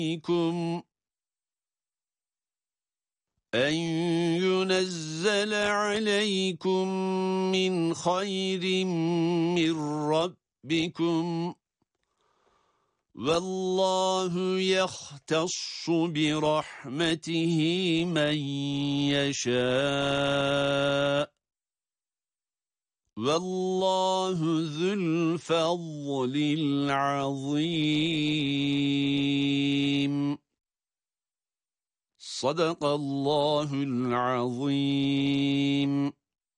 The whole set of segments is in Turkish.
عليكم أن ينزل عليكم من خير من ربكم والله يختص برحمته من يشاء والله ذو الفضل العظيم. Sadakallahul azim.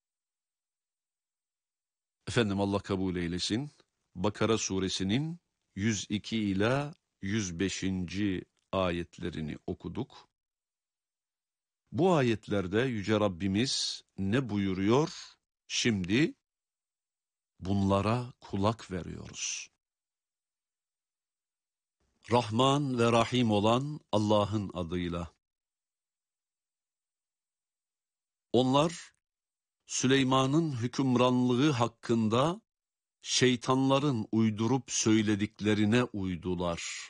Efendim Allah kabul eylesin. Bakara suresinin 102 ila 105. ayetlerini okuduk. Bu ayetlerde Yüce Rabbimiz ne buyuruyor? Şimdi bunlara kulak veriyoruz. Rahman ve Rahim olan Allah'ın adıyla. Onlar Süleyman'ın hükümranlığı hakkında şeytanların uydurup söylediklerine uydular.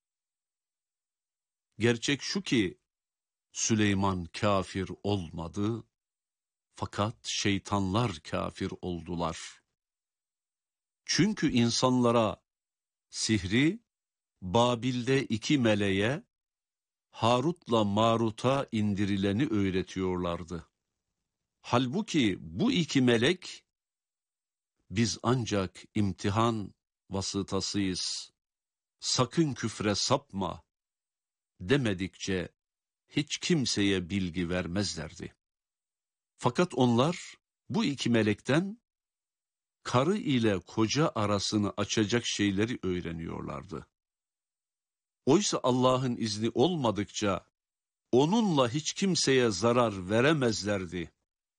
Gerçek şu ki Süleyman kafir olmadı, fakat şeytanlar kafir oldular. Çünkü insanlara sihri Babil'de 2 meleğe, Harut'la Marut'a indirileni öğretiyorlardı. Halbuki bu 2 melek, biz ancak imtihan vasıtasıyız, sakın küfre sapma demedikçe hiç kimseye bilgi vermezlerdi. Fakat onlar bu 2 melekten karı ile koca arasını açacak şeyleri öğreniyorlardı. Oysa Allah'ın izni olmadıkça onunla hiç kimseye zarar veremezlerdi.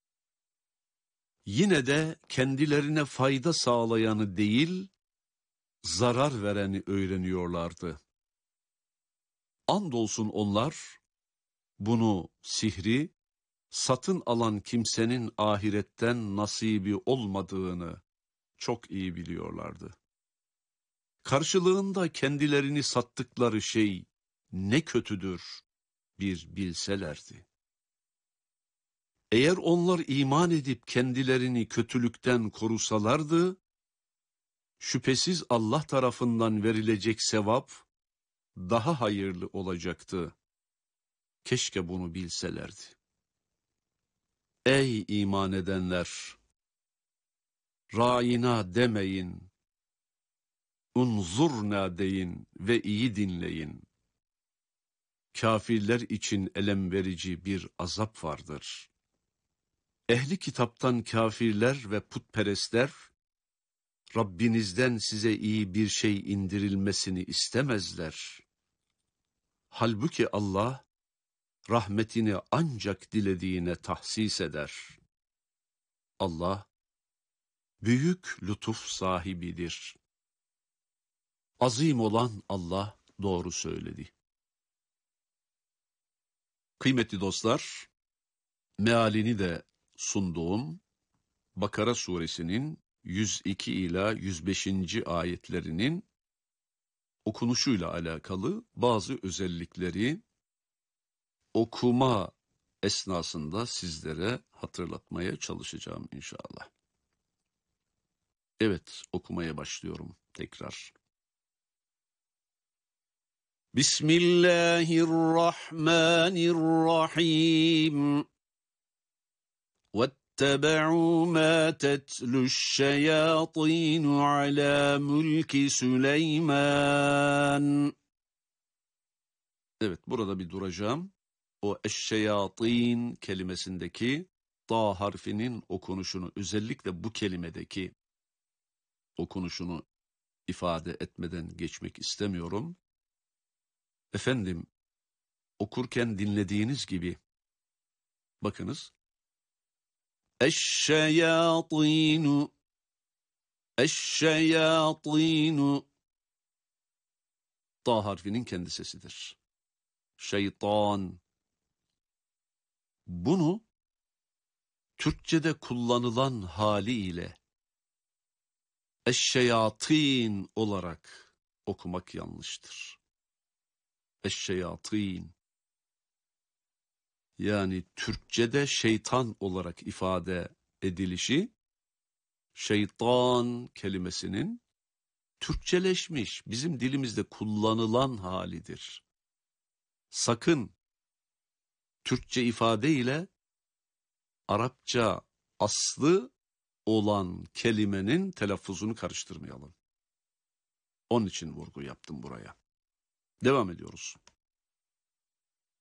Yine de kendilerine fayda sağlayanı değil, zarar vereni öğreniyorlardı. Andolsun onlar, bunu sihri, satın alan kimsenin ahiretten nasibi olmadığını çok iyi biliyorlardı. Karşılığında kendilerini sattıkları şey ne kötüdür bir bilselerdi. Eğer onlar iman edip kendilerini kötülükten korusalardı, şüphesiz Allah tarafından verilecek sevap daha hayırlı olacaktı. Keşke bunu bilselerdi. Ey iman edenler! Râina demeyin, unzurna deyin ve iyi dinleyin. Kafirler için elem verici bir azap vardır. Ehli kitaptan kafirler ve putperestler, Rabbinizden size iyi bir şey indirilmesini istemezler. Halbuki Allah, rahmetini ancak dilediğine tahsis eder. Allah, büyük lütuf sahibidir. Azim olan Allah doğru söyledi. Kıymetli dostlar, mealini de sunduğum Bakara suresinin 102 ila 105. ayetlerinin okunuşuyla alakalı bazı özellikleri okuma esnasında sizlere hatırlatmaya çalışacağım inşallah. Evet, okumaya başlıyorum tekrar. Bismillahirrahmanirrahim. وَاتَّبَعُوا مَا تَتْلُو الشَّيَاطِينُ عَلَى مُلْكِ سُلَيْمَانَ. Evet, burada bir duracağım. O eşşeyatin kelimesindeki ta harfinin okunuşunu, özellikle bu kelimedeki okunuşunu ifade etmeden geçmek istemiyorum. Efendim, okurken dinlediğiniz gibi, bakınız, eşşeyatînu, eşşeyatînu, ta harfinin kendi sesidir. Şeytan. Bunu Türkçe'de kullanılan haliyle eşşeyatin olarak okumak yanlıştır. eşşeyatin. Yani Türkçe'de şeytan olarak ifade edilişi, şeytan kelimesinin Türkçeleşmiş, bizim dilimizde kullanılan halidir. Sakın Türkçe ifade ile Arapça aslı olan kelimenin telaffuzunu karıştırmayalım. Onun için vurgu yaptım buraya. Devam ediyoruz.